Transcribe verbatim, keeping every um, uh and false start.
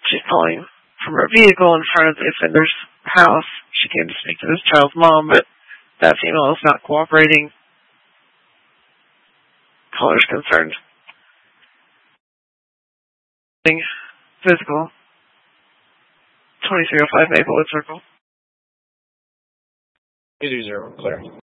She's calling from her vehicle in front of the offender's house. She came to speak to this child's mom, but that female is not cooperating. Caller's concerned. Physical. twenty-three oh five Maplewood Circle. two zero, clear.